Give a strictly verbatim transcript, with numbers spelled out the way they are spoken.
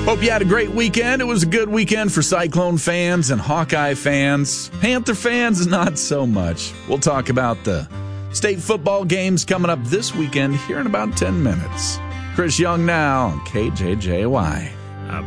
Hope you had a great weekend. It was a good weekend for Cyclone fans and Hawkeye fans. Panther fans, not so much. We'll talk about the state football games coming up this weekend here in about ten minutes. Chris Young now on K J J Y.